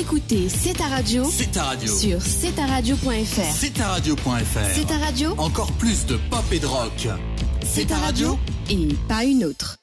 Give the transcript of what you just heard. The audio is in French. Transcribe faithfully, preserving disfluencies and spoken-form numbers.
écoutez C'est ta radio. C'est ta radio. Sur c'est ta radio point f r. C'est ta radio point f r. C'est ta radio. Encore plus de pop et de rock. C'est ta radio et pas une autre.